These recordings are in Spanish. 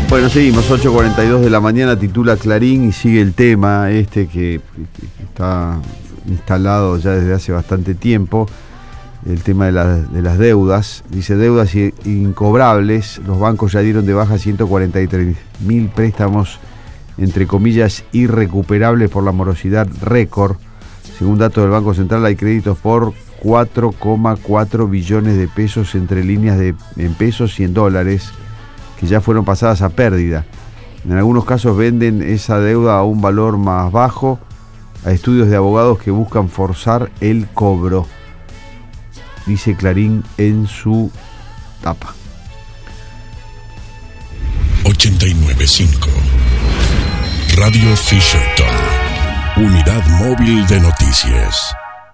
Bueno, seguimos, 8:42 de la mañana, titula Clarín y sigue el tema que está instalado ya desde hace bastante tiempo, el tema de las deudas. Dice, deudas incobrables, los bancos ya dieron de baja 143.000 préstamos, entre comillas, irrecuperables por la morosidad récord. Según datos del Banco Central, hay créditos por 4,4 billones de pesos entre líneas en pesos y en dólares, que ya fueron pasadas a pérdida. En algunos casos venden esa deuda a un valor más bajo a estudios de abogados que buscan forzar el cobro, dice Clarín en su tapa. 89.5 Radio Fisherton, unidad móvil de noticias.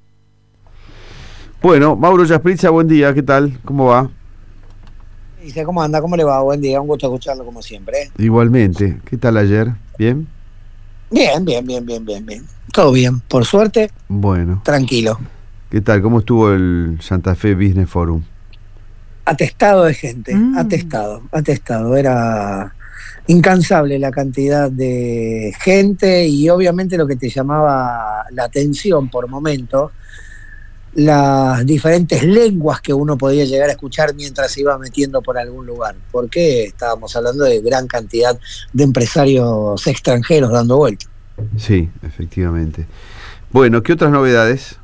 Bueno, Mauro Yaspritza, buen día, ¿qué tal? ¿Cómo va? Dice, ¿cómo anda? ¿Cómo le va? Buen día, un gusto escucharlo como siempre. Igualmente, ¿qué tal ayer? ¿Bien? Bien. Todo bien, por suerte. Bueno. Tranquilo. ¿Qué tal? ¿Cómo estuvo el Santa Fe Business Forum? Atestado de gente, atestado. Era incansable la cantidad de gente y obviamente lo que te llamaba la atención por momentos, las diferentes lenguas que uno podía llegar a escuchar mientras se iba metiendo por algún lugar, porque estábamos hablando de gran cantidad de empresarios extranjeros dando vueltas. Sí, efectivamente. Bueno, ¿qué otras novedades?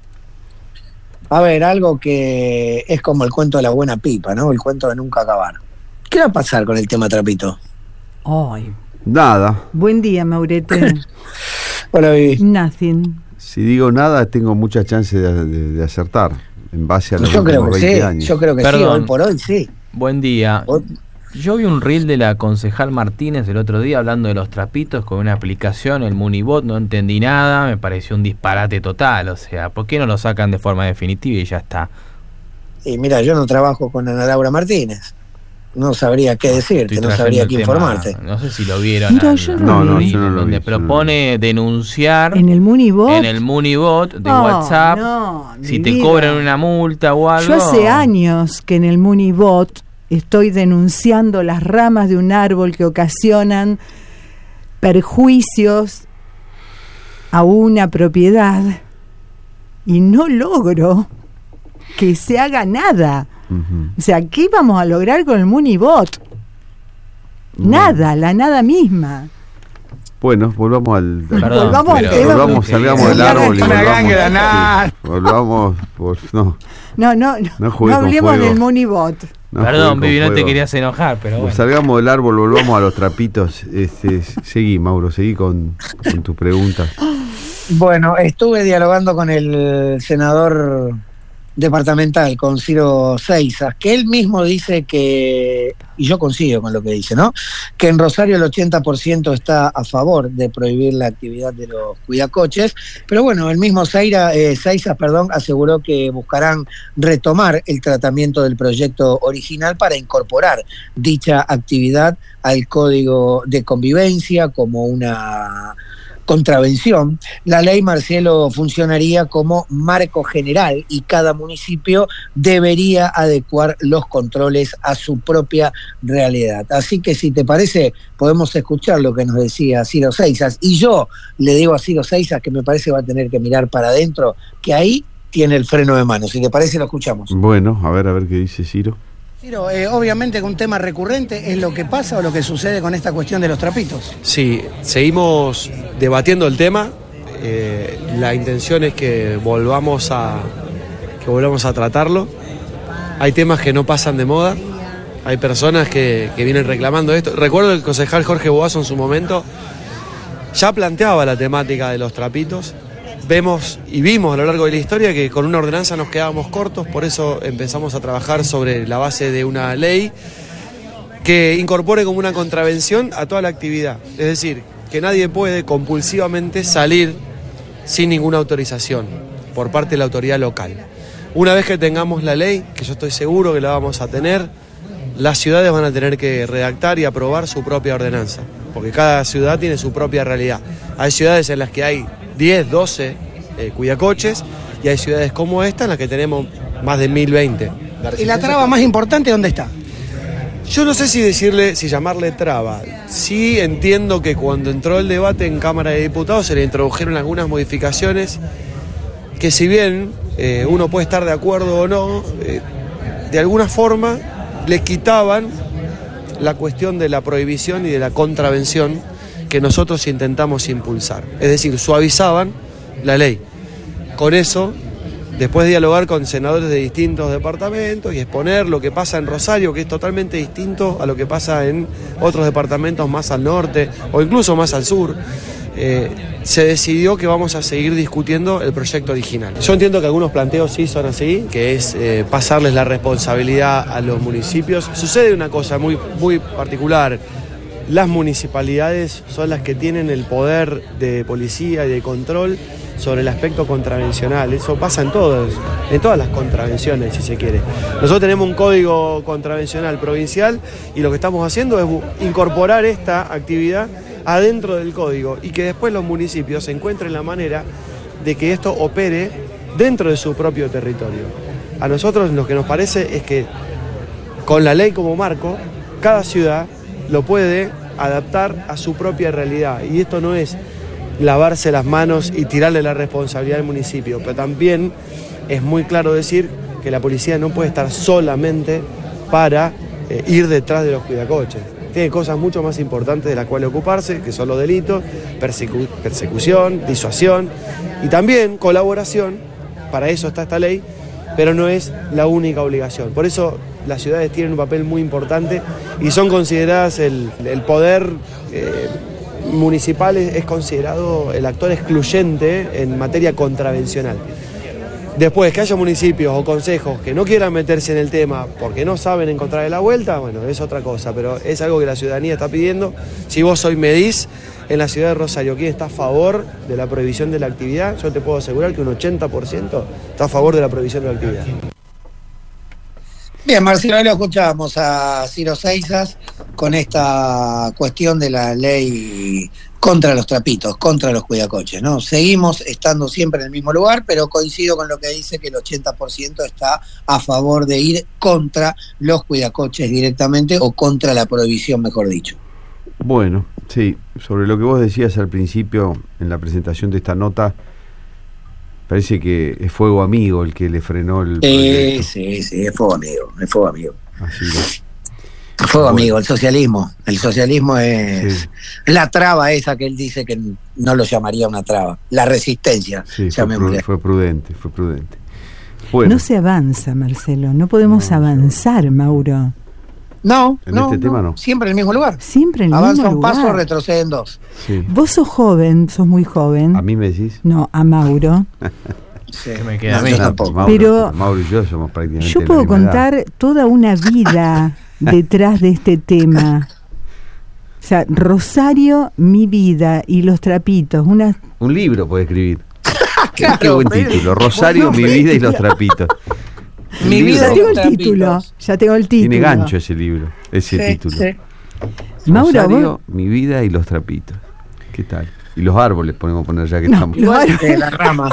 A ver, algo que es como el cuento de la buena pipa, ¿no? El cuento de nunca acabar. ¿Qué va a pasar con el tema Trapito? Ay. Nada. Buen día, Maurete. Hola, Vivi. Nothing. Si digo nada, tengo muchas chances de acertar, en base a los Yo creo últimos que 20 sí, años. yo creo que Perdón. sí, hoy por hoy sí. Buen día. Yo vi un reel de la concejal Martínez el otro día hablando de los trapitos con una aplicación, el Munibot, no entendí nada, me pareció un disparate total, o sea, ¿por qué no lo sacan de forma definitiva y ya está? Y mira, yo no trabajo con Ana Laura Martínez, no sabría qué decirte, Estoy no sabría qué trayendo el tema, informarte. No sé si lo vieron. Mira, yo no lo vi. yo no lo donde vi, propone denunciar ¿En el Munibot? en el Munibot de WhatsApp, no, si mi te vida. cobran una multa o algo. Yo hace años que en el Munibot estoy denunciando las ramas de un árbol que ocasionan perjuicios a una propiedad y no logro que se haga nada. Uh-huh. O sea, ¿qué vamos a lograr con el Munibot? Nada, la nada misma. Bueno, volvamos al... Perdón, Volvamos al pero- tema. Volvamos, salgamos del árbol y volvamos no jugué con hablemos fuego. del Munibot. No Perdón, jugué Vivi, con no te fuego. querías enojar, pero Pues bueno. salgamos del árbol, volvamos a los trapitos. Seguí, Mauro, seguí con tus preguntas. Bueno, estuve dialogando con el senador departamental, con Ciro Seixas, que él mismo dice que, y yo coincido con lo que dice, ¿no? Que en Rosario el 80% está a favor de prohibir la actividad de los cuidacoches, pero bueno, el mismo Seixas, aseguró que buscarán retomar el tratamiento del proyecto original para incorporar dicha actividad al Código de Convivencia como una contravención. La ley, Marcelo, funcionaría como marco general y cada municipio debería adecuar los controles a su propia realidad. Así que si te parece, podemos escuchar lo que nos decía Ciro Seixas. Y yo le digo a Ciro Seixas que me parece va a tener que mirar para adentro, que ahí tiene el freno de mano. Si te parece, lo escuchamos. Bueno, a ver qué dice Ciro. Ciro, obviamente que un tema recurrente es lo que pasa o lo que sucede con esta cuestión de los trapitos. Sí, seguimos debatiendo el tema. La intención es que volvamos a tratarlo. Hay temas que no pasan de moda. Hay personas que vienen reclamando esto. Recuerdo que el concejal Jorge Boazo en su momento ya planteaba la temática de los trapitos. Vimos a lo largo de la historia que con una ordenanza nos quedábamos cortos, por eso empezamos a trabajar sobre la base de una ley que incorpore como una contravención a toda la actividad. Es decir, que nadie puede compulsivamente salir sin ninguna autorización por parte de la autoridad local. Una vez que tengamos la ley, que yo estoy seguro que la vamos a tener, las ciudades van a tener que redactar y aprobar su propia ordenanza, porque cada ciudad tiene su propia realidad. Hay ciudades en las que hay 10, 12 cuidacoches y hay ciudades como esta en las que tenemos más de 1020. ¿Y la traba más importante dónde está? Yo no sé si llamarle traba. Sí entiendo que cuando entró el debate en Cámara de Diputados se le introdujeron algunas modificaciones que, si bien uno puede estar de acuerdo o no, de alguna forma le quitaban la cuestión de la prohibición y de la contravención que nosotros intentamos impulsar. Es decir, suavizaban la ley. Con eso, después de dialogar con senadores de distintos departamentos y exponer lo que pasa en Rosario, que es totalmente distinto a lo que pasa en otros departamentos más al norte o incluso más al sur, se decidió que vamos a seguir discutiendo el proyecto original. Yo entiendo que algunos planteos sí son así, que es pasarles la responsabilidad a los municipios. Sucede una cosa muy, muy particular. Las municipalidades son las que tienen el poder de policía y de control sobre el aspecto contravencional. Eso pasa en todas las contravenciones, si se quiere. Nosotros tenemos un código contravencional provincial y lo que estamos haciendo es incorporar esta actividad adentro del código y que después los municipios encuentren la manera de que esto opere dentro de su propio territorio. A nosotros lo que nos parece es que con la ley como marco, cada ciudad lo puede adaptar a su propia realidad, y esto no es lavarse las manos y tirarle la responsabilidad al municipio, pero también es muy claro decir que la policía no puede estar solamente para ir detrás de los cuidacoches. Tiene cosas mucho más importantes de las cuales ocuparse, que son los delitos, persecución, disuasión y también colaboración. Para eso está esta ley, pero no es la única obligación. Por eso las ciudades tienen un papel muy importante y son consideradas el poder municipal es considerado el actor excluyente en materia contravencional. Después, que haya municipios o consejos que no quieran meterse en el tema porque no saben encontrarle la vuelta, bueno, es otra cosa, pero es algo que la ciudadanía está pidiendo. Si vos hoy medís en la ciudad de Rosario quién está a favor de la prohibición de la actividad, yo te puedo asegurar que un 80% está a favor de la prohibición de la actividad. Bien, Marcelo, ahí lo escuchábamos a Ciro Seisas con esta cuestión de la ley contra los trapitos, contra los cuidacoches, ¿no? Seguimos estando siempre en el mismo lugar, pero coincido con lo que dice que el 80% está a favor de ir contra los cuidacoches directamente o contra la prohibición, mejor dicho. Bueno, sí, sobre lo que vos decías al principio en la presentación de esta nota, parece que es Fuego Amigo el que le frenó el proyecto. Sí, es Fuego Amigo, es Fuego Amigo. Así es. Fuego Amigo, el socialismo es la traba esa que él dice que no lo llamaría una traba, la resistencia. Sí, fue prudente. Bueno. No se avanza, Marcelo, no podemos avanzar, Mauro. Este tema no. Siempre en el mismo lugar. Siempre en el Avanza mismo lugar. Avanza un paso, retrocede en dos. Sí. Vos sos joven, sos muy joven. ¿A mí me decís? No, a Mauro. Sí, me queda a mí. Pero Mauro y yo somos prácticamente yo puedo contar toda una vida detrás de este tema. O sea, Rosario, mi vida y los trapitos. Un libro puede escribir. Claro, qué buen título. Rosario, mi vida y los trapitos. Mi vida. Ya tengo el título. Tiene gancho ese libro, ese título. Sí. Mauro, Rosario, mi vida y los trapitos. ¿Qué tal? Y los árboles podemos poner ya que estamos. Las ramas.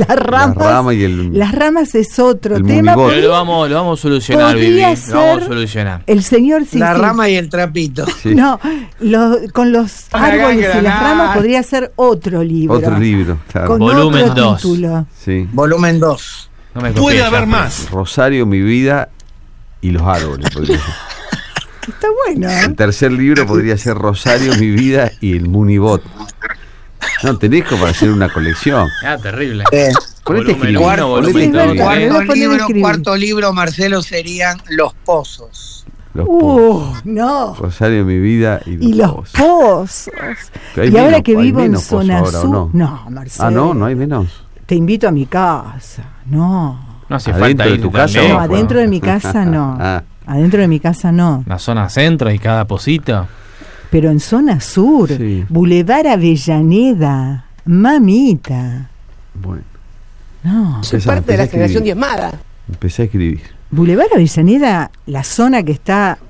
Las ramas es otro tema. Pero lo vamos a solucionar, Vivi. Lo vamos a solucionar. El señor La rama y el trapito. Sí. No, con los árboles y las ramas podría ser otro libro. Otro libro, claro. Con Volumen otro 2. título. Sí. Volumen 2. No me puede haber más. Rosario, mi vida y los árboles. Podría ser. Está bueno. El tercer libro podría ser Rosario, mi vida y el Munibot. No, tenés como para hacer una colección. Terrible. Cuarto libro, Marcelo, serían Los Pozos. No. Rosario, mi vida y los pozos. Y ahora que vivo en zona sur. No, Marcelo. No hay menos. Te invito a mi casa. No hace falta ir de tu casa. No, adentro de mi casa no. Adentro de mi casa no. La zona centro y cada pocito. Pero en zona sur, sí. Boulevard Avellaneda, mamita. Bueno. No. Soy parte de la generación diezmada. Empecé a escribir. Boulevard Avellaneda, la zona que está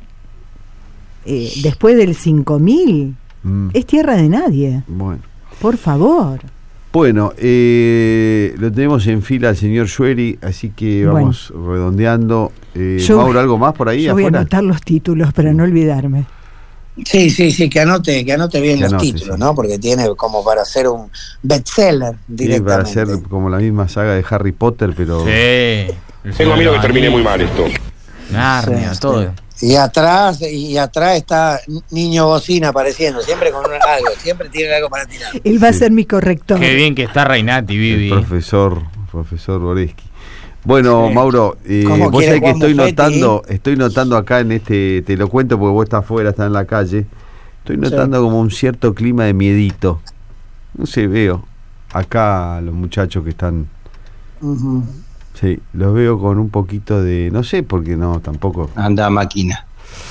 después del 5000, es tierra de nadie. Bueno. Por favor. Bueno, lo tenemos en fila al señor Schwery, así que vamos redondeando. Mauro, ¿algo más por ahí yo afuera? Voy a anotar los títulos para no olvidarme. Sí, que anote bien los títulos, sí. ¿no? Porque tiene como para hacer un bestseller directamente. Para hacer como la misma saga de Harry Potter, pero... Sí. Tengo miedo que termine muy mal esto. Narnia, Sí, todo. sí. Y atrás está Niño Bocina apareciendo, siempre con algo, siempre tiene algo para tirar. Él va a ser mi corrector. Qué bien que está Reinati, Vivi. El profesor Boreski. Bueno, Sí. Mauro, vos sabés que estoy notando acá en te lo cuento porque vos estás afuera, estás en la calle, estoy notando como un cierto clima de miedito. No sé, veo acá los muchachos que están... Uh-huh. Sí, los veo con un poquito de... No sé, porque no, tampoco... Anda máquina.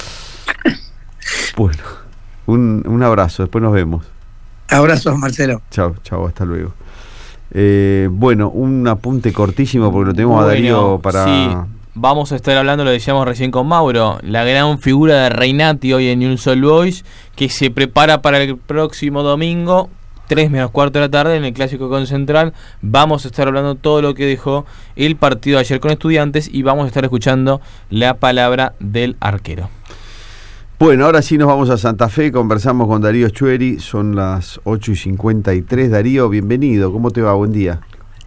Bueno, un abrazo, después nos vemos. Abrazos, Marcelo. Chao, hasta luego. Bueno, un apunte cortísimo porque lo tenemos a Darío para... Sí, vamos a estar hablando, lo decíamos recién con Mauro, la gran figura de Reinati hoy en Newell's Old Boys, que se prepara para el próximo domingo, 3:15 de la tarde, en el Clásico con Central. Vamos a estar hablando todo lo que dejó el partido ayer con Estudiantes y vamos a estar escuchando la palabra del arquero. Bueno, ahora sí nos vamos a Santa Fe, conversamos con Darío Schwery, son las 8:53. Darío, bienvenido, ¿cómo te va? Buen día.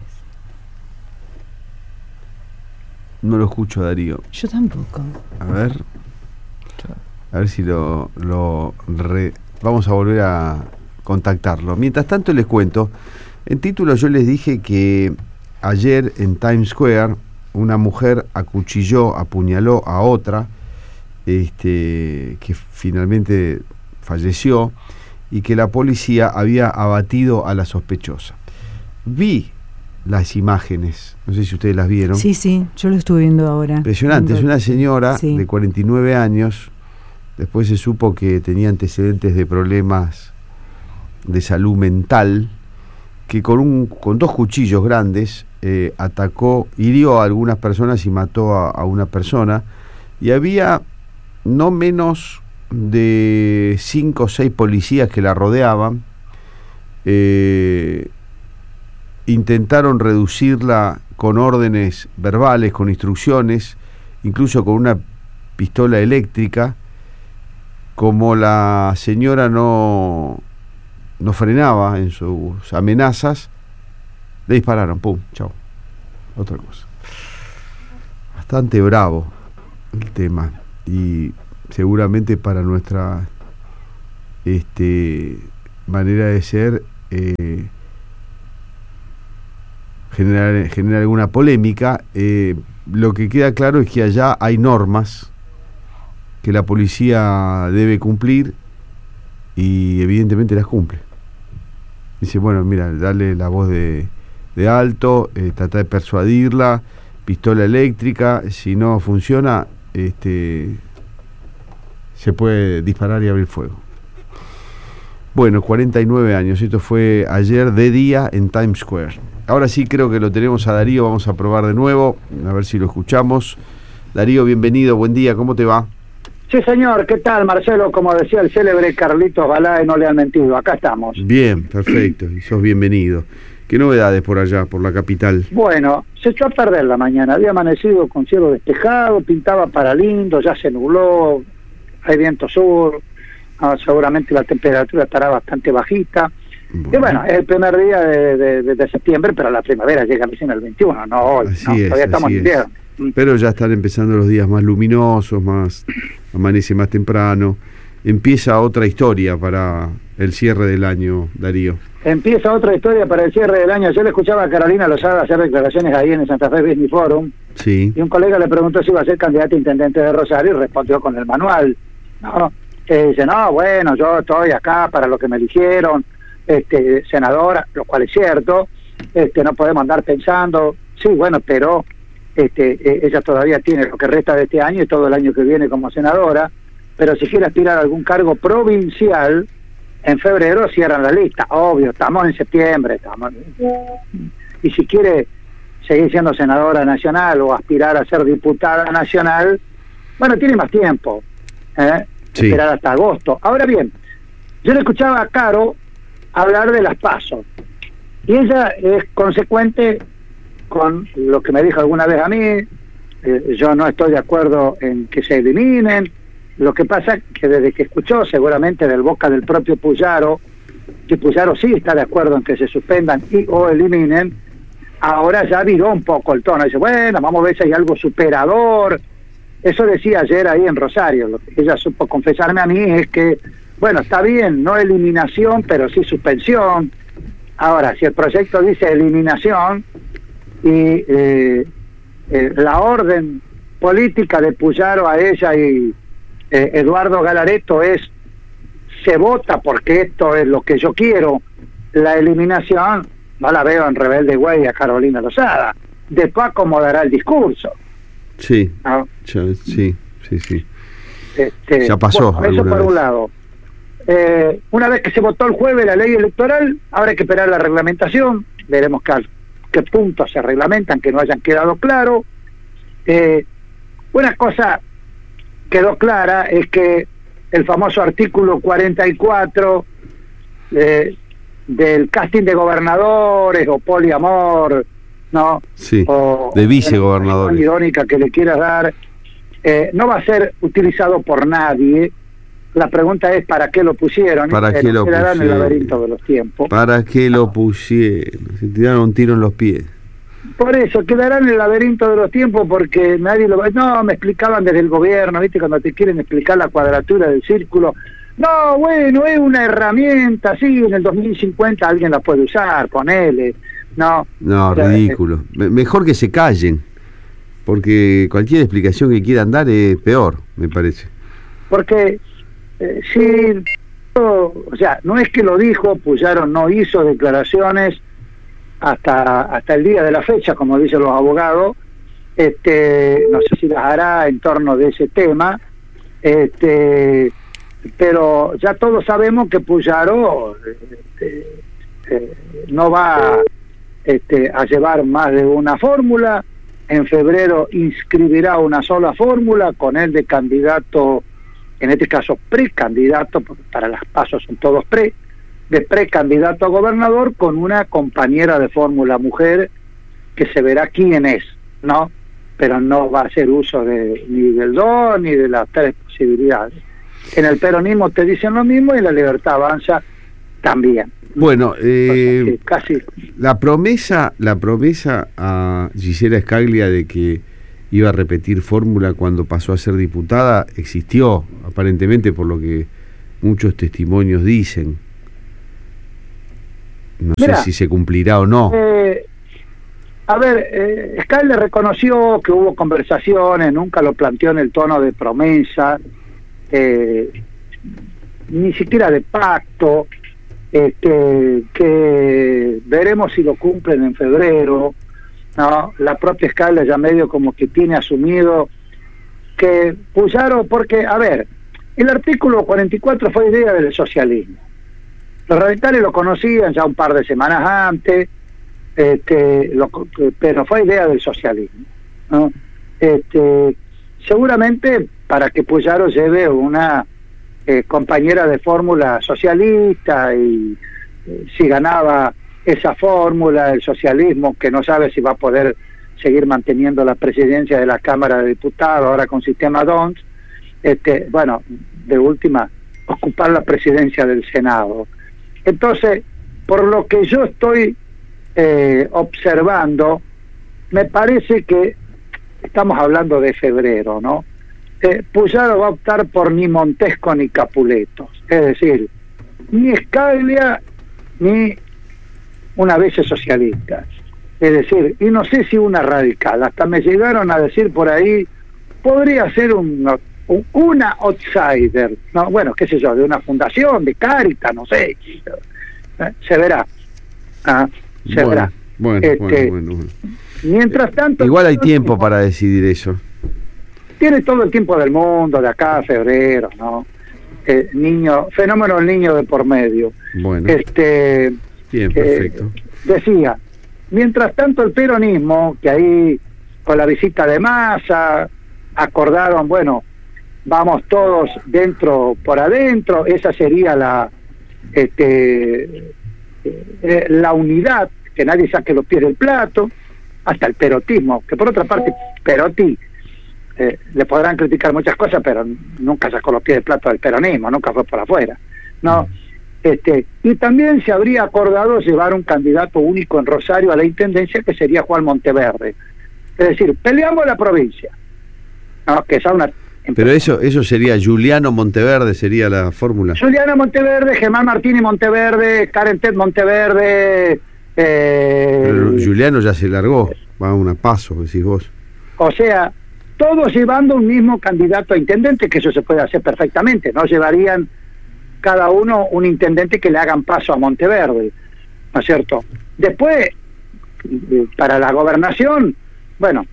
No lo escucho, Darío. Yo tampoco. A ver si vamos a volver a contactarlo. Mientras tanto les cuento, en título yo les dije que ayer en Times Square una mujer apuñaló a otra, que finalmente falleció, y que la policía había abatido a la sospechosa. Vi las imágenes, no sé si ustedes las vieron. Sí, yo lo estuve viendo ahora. Impresionante, es una señora sí, de 49 años, después se supo que tenía antecedentes de problemas de salud mental, que con 2 cuchillos grandes atacó, hirió a algunas personas y mató a una persona, y había no menos de 5 o 6 policías que la rodeaban. Intentaron reducirla con órdenes verbales, con instrucciones, incluso con una pistola eléctrica. Como la señora no frenaba en sus amenazas, le dispararon, pum, chao, otra cosa. Bastante bravo el tema, y seguramente para nuestra manera de ser generar alguna polémica. Lo que queda claro es que allá hay normas que la policía debe cumplir y evidentemente las cumple. Dice, bueno, mira, dale la voz de alto, trata de persuadirla, pistola eléctrica, si no funciona, se puede disparar y abrir fuego. Bueno, 49 años, esto fue ayer de día en Times Square. Ahora sí creo que lo tenemos a Darío, vamos a probar de nuevo, a ver si lo escuchamos. Darío, bienvenido, buen día, ¿cómo te va? Sí, señor, ¿qué tal, Marcelo? Como decía el célebre Carlitos Balá, no le han mentido, acá estamos. Bien, perfecto, y sos bienvenido. ¿Qué novedades por allá, por la capital? Bueno, se echó a perder la mañana, había amanecido con cielo despejado, pintaba para lindo, ya se nubló, hay viento sur, seguramente la temperatura estará bastante bajita. Bueno. Y bueno, es el primer día de septiembre, pero la primavera llega recién el 21, no hoy, todavía estamos en invierno. Pero ya están empezando los días más luminosos, amanece más temprano. Empieza otra historia para el cierre del año, Darío. Empieza otra historia para el cierre del año. Yo le escuchaba a Carolina Lozada hacer declaraciones ahí en el Santa Fe Business Forum. Sí. Y un colega le preguntó si iba a ser candidato a intendente de Rosario y respondió con el manual. ¿No? Dice, no, bueno, yo estoy acá para lo que me eligieron, senadora, lo cual es cierto. No podemos andar pensando, sí, bueno, pero ella todavía tiene lo que resta de este año y todo el año que viene como senadora, pero si quiere aspirar a algún cargo provincial, en febrero cierran la lista, obvio, estamos en septiembre, y si quiere seguir siendo senadora nacional o aspirar a ser diputada nacional, bueno, tiene más tiempo, sí, esperar hasta agosto. Ahora bien, yo le escuchaba a Caro hablar de las PASO, Y ella es consecuente con lo que me dijo alguna vez a mí. Yo no estoy de acuerdo en que se eliminen. Lo que pasa es que desde que escuchó seguramente del boca del propio Puyaro, que Puyaro sí está de acuerdo en que se suspendan y o eliminen, ahora ya viró un poco el tono. Dice, bueno, vamos a ver si hay algo superador. Eso decía ayer ahí en Rosario. Lo que ella supo confesarme a mí es que, bueno, está bien, no eliminación, pero sí suspensión. Ahora, si el proyecto dice eliminación y la orden política de Puyaro a ella y Eduardo Galaretto es, se vota porque esto es lo que yo quiero, la eliminación, no la veo en Rebelde Güey a Carolina Lozada. Después acomodará el discurso. Sí, ¿no? Sí. Ya pasó. Bueno, eso por un lado. Una vez que se votó el jueves la ley electoral, ahora hay que esperar la reglamentación. Veremos qué puntos se reglamentan que no hayan quedado claros. Una cosa quedó clara es que el famoso artículo 44 del casting de gobernadores o poliamor, ¿no? Sí, o de vicegobernadores. Irónica que le quieras dar, no va a ser utilizado por nadie. La pregunta es ¿para qué lo pusieron? ¿Para qué lo pusieron? pusieron? En el laberinto de los tiempos. ¿Para qué lo pusieron? Se tiraron un tiro en los pies. Por eso, quedará en el laberinto de los tiempos porque nadie lo va... No, me explicaban desde el gobierno, ¿viste? Cuando te quieren explicar la cuadratura del círculo. No, bueno, es una herramienta, sí, en el 2050 alguien la puede usar, ponele. No, ridículo. Mejor que se callen, porque cualquier explicación que quieran dar es peor, me parece. Porque, o sea, no es que lo dijo, Puyaro no hizo declaraciones hasta el día de la fecha, como dicen los abogados, no sé si las hará en torno de ese tema, pero ya todos sabemos que Puyaro no va a llevar más de una fórmula. En febrero inscribirá una sola fórmula con él de candidato, en este caso precandidato, porque para las pasos son todos de precandidato a gobernador, con una compañera de fórmula mujer que se verá quién es, ¿no? Pero no va a hacer uso ni del 2 ni de las 3 posibilidades. En el peronismo te dicen lo mismo y la Libertad Avanza también. Bueno, casi la promesa a Gisela Scaglia de que iba a repetir fórmula cuando pasó a ser diputada existió, aparentemente, por lo que muchos testimonios dicen. No sé si se cumplirá o no. A ver, Scaglia reconoció que hubo conversaciones, nunca lo planteó en el tono de promesa, ni siquiera de pacto, que veremos si lo cumplen en febrero, ¿no? La propia Scaglia ya medio como que tiene asumido que Puyaro, porque, a ver, el artículo 44 fue idea del socialismo. Los radicales lo conocían ya un par de semanas antes, pero fue idea del socialismo, ¿no? Seguramente para que Puyaro lleve una compañera de fórmula socialista y si ganaba esa fórmula, el socialismo, que no sabe si va a poder seguir manteniendo la presidencia de la Cámara de Diputados ahora con sistema DONS, bueno, de última, ocupar la presidencia del Senado. Entonces, por lo que yo estoy observando, me parece que estamos hablando de febrero, ¿no? Puyaro va a optar por ni Montesco ni Capuletos, es decir, ni Scaglia ni una vez socialista, es decir, y no sé si una radical, hasta me llegaron a decir por ahí, podría ser una outsider, no, bueno, qué sé yo, de una fundación, de Cáritas, no sé, se verá, se verá. Bueno. Mientras tanto, igual hay tiempo para decidir eso. Tiene todo el tiempo del mundo, de acá a febrero, ¿no? Fenómeno del niño de por medio. Bueno. Bien, perfecto. Decía, mientras tanto el peronismo, que ahí con la visita de Massa acordaron, bueno, vamos todos dentro por adentro, esa sería la unidad, que nadie saque los pies del plato, hasta el perotismo, que por otra parte, Perotti, le podrán criticar muchas cosas, pero nunca sacó los pies del plato del peronismo, nunca fue por afuera, ¿no? Y también se habría acordado llevar un candidato único en Rosario a la intendencia, que sería Juan Monteverde. Es decir, peleamos la provincia, ¿no? Que es una... Pero eso sería Juliano Monteverde, sería la fórmula. Juliano Monteverde, Germán Martínez Monteverde, Karen Ted Monteverde. Pero Juliano ya se largó, va a una paso, decís vos. O sea, todos llevando un mismo candidato a intendente, que eso se puede hacer perfectamente, no llevarían cada uno un intendente que le hagan paso a Monteverde, ¿no es cierto? Después, para la gobernación, bueno,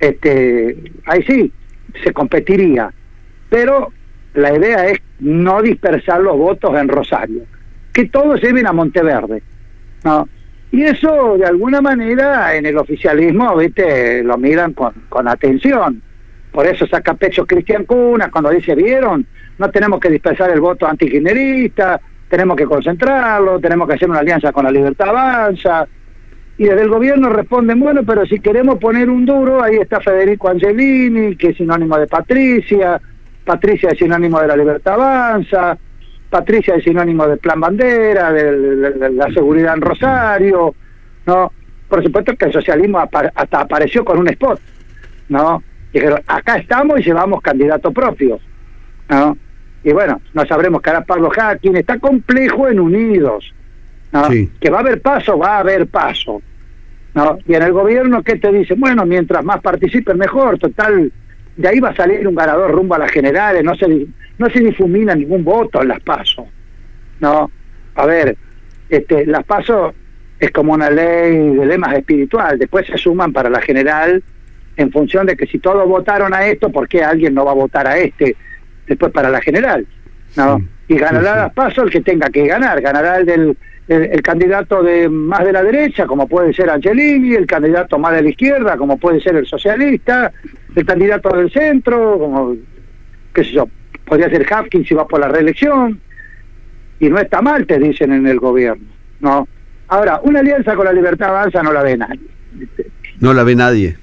ahí sí, se competiría, pero la idea es no dispersar los votos en Rosario, que todos lleven a Monteverde, ¿no? Y eso de alguna manera en el oficialismo, ¿viste?, lo miran con atención. Por eso saca pecho Cristian Cuna cuando dice, ¿vieron? No tenemos que dispersar el voto antikirchnerista, tenemos que concentrarlo, tenemos que hacer una alianza con la Libertad Avanza. Y desde el gobierno responden, bueno, pero si queremos poner un duro, ahí está Federico Angelini, que es sinónimo de Patricia es sinónimo de la Libertad Avanza, Patricia es sinónimo del Plan Bandera, de la seguridad en Rosario, ¿no? Por supuesto que el socialismo hasta apareció con un spot, ¿no? Dijeron, acá estamos y llevamos candidato propio, ¿no? Y bueno, no sabremos qué hará Pablo Hacking, está complejo en Unidos, ¿no? Sí. Que va a haber paso, ¿no? Y en el gobierno, ¿qué te dicen? Bueno, mientras más participen mejor, total, de ahí va a salir un ganador rumbo a las generales, no se difumina ningún voto en las PASO, ¿no? A ver, las PASO es como una ley de lemas espiritual, después se suman para la general en función de que si todos votaron a esto, ¿por qué alguien no va a votar a después para la general? ¿No? Sí, y ganará las PASO el que tenga que ganar, ganará el candidato más de la derecha, como puede ser Angelini, el candidato más de la izquierda, como puede ser el socialista, el candidato del centro, como, qué sé yo, podría ser Hapkin si va por la reelección, y no está mal, te dicen en el gobierno, ¿no? Ahora, una alianza con la Libertad Avanza no la ve nadie. No la ve nadie.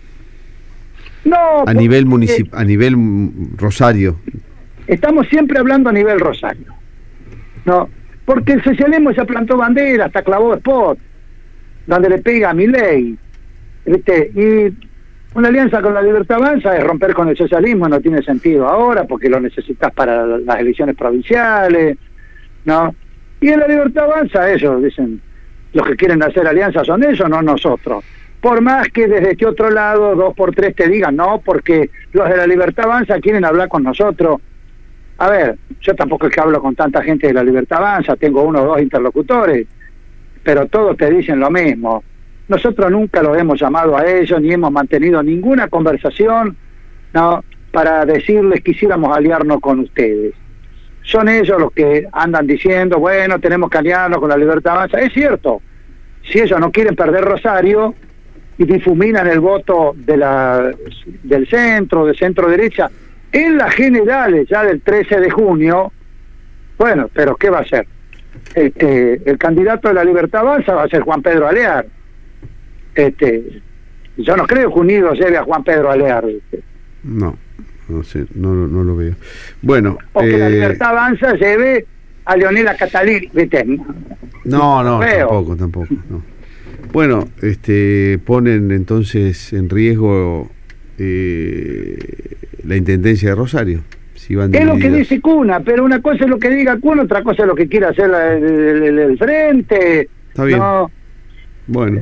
No. A nivel municipal, a nivel Rosario. Estamos siempre hablando a nivel Rosario, ¿no? Porque el socialismo ya plantó bandera, hasta clavó spot, donde le pega a Milei, ¿viste? Y una alianza con la Libertad Avanza es romper con el socialismo, no tiene sentido ahora, porque lo necesitas para las elecciones provinciales, ¿no? Y en la Libertad Avanza ellos dicen, los que quieren hacer alianzas son ellos, no nosotros. Por más que desde este otro lado, 2x3 te digan, no, porque los de la Libertad Avanza quieren hablar con nosotros. A ver, yo tampoco es que hablo con tanta gente de la Libertad Avanza, tengo 1 o 2 interlocutores, pero todos te dicen lo mismo. Nosotros nunca los hemos llamado a ellos, ni hemos mantenido ninguna conversación, ¿no?, para decirles que quisiéramos aliarnos con ustedes. Son ellos los que andan diciendo, bueno, tenemos que aliarnos con la Libertad Avanza. Es cierto, si ellos no quieren perder Rosario y difuminan el voto del centro derecha, en las generales ya del 13 de junio, bueno, pero ¿qué va a hacer? El candidato de la Libertad Avanza va a ser Juan Pedro Alear. Yo no creo que Unidos lleve a Juan Pedro Alear. No sé, no lo veo. Bueno, o que la Libertad Avanza lleve a Leonela Catalini, ¿viste? No, tampoco. No. Bueno, ponen entonces en riesgo la intendencia de Rosario. Si van es lo que dice Cuna, pero una cosa es lo que diga Cuna, otra cosa es lo que quiera hacer el frente. Está bien. No. Bueno,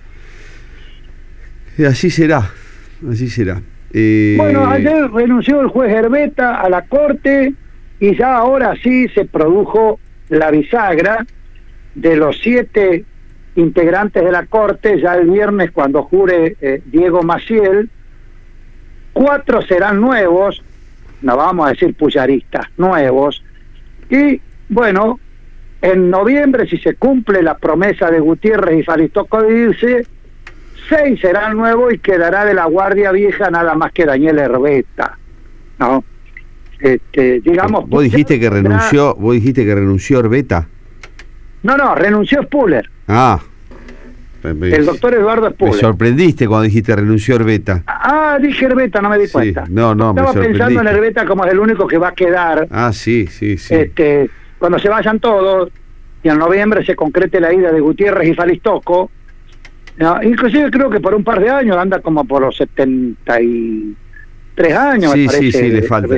así será. Bueno, ayer renunció el juez Herbeta a la Corte y ya ahora sí se produjo la bisagra de los 7 integrantes de la Corte. Ya el viernes, cuando jure Diego Maciel, 4 serán nuevos, no vamos a decir puyaristas, nuevos, y bueno, en noviembre, si se cumple la promesa de Gutiérrez y Faristoco de irse, 6 serán nuevos y quedará de la Guardia Vieja nada más que Daniel Herbeta, ¿no? Digamos, vos dijiste que renunció Herbeta. No, renunció Spuller. El doctor Eduardo Spuller. Me sorprendiste cuando dijiste renunció Herbeta. Dije Herbeta, no me di cuenta. No, estaba pensando en Herbeta como es el único que va a quedar. Sí. Cuando se vayan todos y en noviembre se concrete la ida de Gutiérrez y Falistoco. Inclusive creo que por un par de años anda como por los 73 años. Sí, me parece, sí, le falta.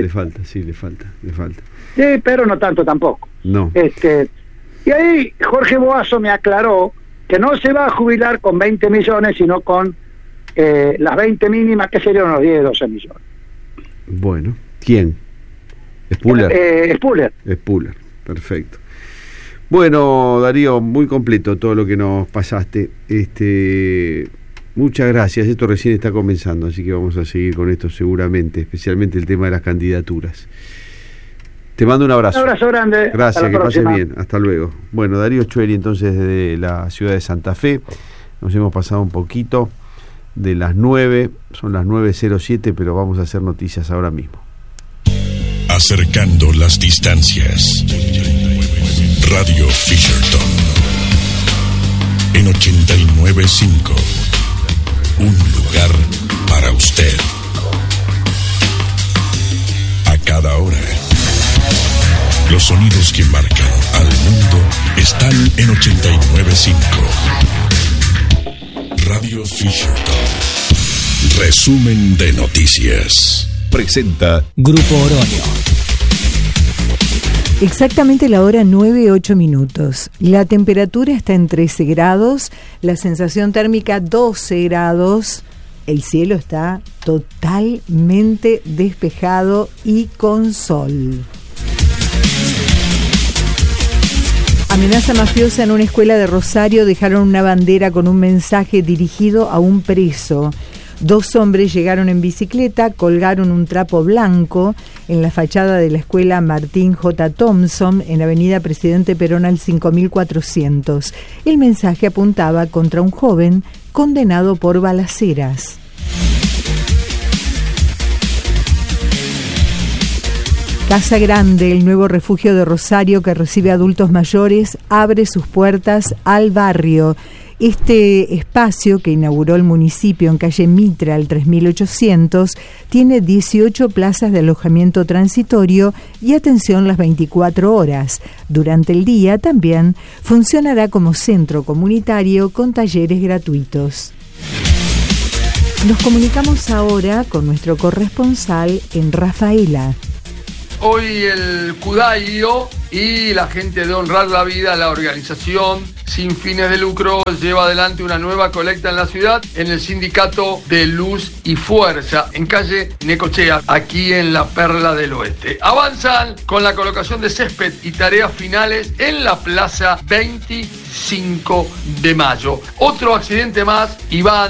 Sí, pero no tanto tampoco. No. Y ahí Jorge Boazo me aclaró que no se va a jubilar con 20 millones, sino con las 20 mínimas, que serían unos 10, 12 millones. Bueno, ¿quién? ¿Spuller? Spuller, perfecto. Bueno, Darío, muy completo todo lo que nos pasaste. Muchas gracias. Esto recién está comenzando, así que vamos a seguir con esto seguramente, especialmente el tema de las candidaturas. Te mando un abrazo. Un abrazo grande. Gracias, que pases bien. Hasta luego. Bueno, Darío Chueri, entonces, desde la ciudad de Santa Fe. Nos hemos pasado un poquito de las 9, son las 9:07, pero vamos a hacer noticias ahora mismo. Acercando las distancias. Radio Fisherton. En 89.5. Un lugar para usted. A cada hora. Los sonidos que marcan al mundo están en 89.5. Radio Fisherton. Resumen de noticias. Presenta Grupo Oroño. Exactamente la hora 9:08. La temperatura está en 13 grados, la sensación térmica 12 grados, el cielo está totalmente despejado y con sol. Amenaza mafiosa en una escuela de Rosario. Dejaron una bandera con un mensaje dirigido a un preso. 2 hombres llegaron en bicicleta, colgaron un trapo blanco en la fachada de la escuela Martín J. Thompson en avenida Presidente Perón al 5400. El mensaje apuntaba contra un joven condenado por balaceras. Casa Grande, el nuevo refugio de Rosario que recibe adultos mayores, abre sus puertas al barrio. Este espacio que inauguró el municipio en calle Mitra al 3800 tiene 18 plazas de alojamiento transitorio y atención las 24 horas. Durante el día también funcionará como centro comunitario con talleres gratuitos. Nos comunicamos ahora con nuestro corresponsal en Rafaela. Hoy el Cudayo y la gente de Honrar la Vida, la organización sin fines de lucro, lleva adelante una nueva colecta en la ciudad en el sindicato de Luz y Fuerza, en calle Necochea, aquí en la Perla del Oeste. Avanzan con la colocación de césped y tareas finales en la plaza 25 de mayo. Otro accidente más, Iván,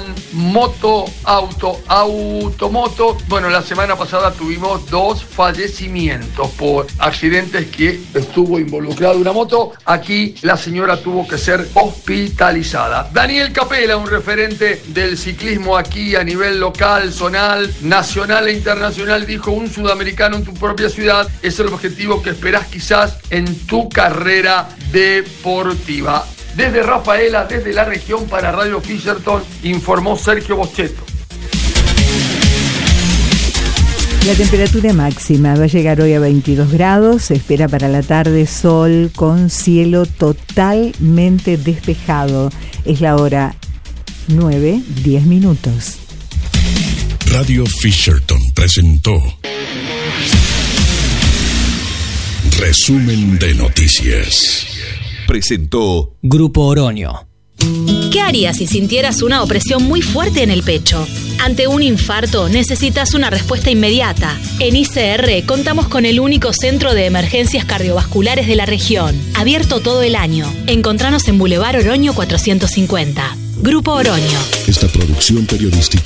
automoto. Bueno, la semana pasada tuvimos 2 fallecimientos por accidentes que estuvo involucrada una moto. Aquí la señora tuvo que ser hospitalizada. Daniel Capela, un referente del ciclismo aquí a nivel local, zonal, nacional e internacional, dijo: un sudamericano en tu propia ciudad es el objetivo que esperás quizás en tu carrera deportiva. Desde Rafaela, desde la región para Radio Fisherton, informó Sergio Boschetto. La temperatura máxima va a llegar hoy a 22 grados, se espera para la tarde sol con cielo totalmente despejado. Es la hora 9:10. Radio Fisherton presentó Resumen de Noticias. Presentó Grupo Oroño. ¿Qué harías si sintieras una opresión muy fuerte en el pecho? Ante un infarto necesitas una respuesta inmediata. En ICR contamos con el único centro de emergencias cardiovasculares de la región, abierto todo el año. Encontranos en Boulevard Oroño 450. Grupo Oroño. Esta producción periodística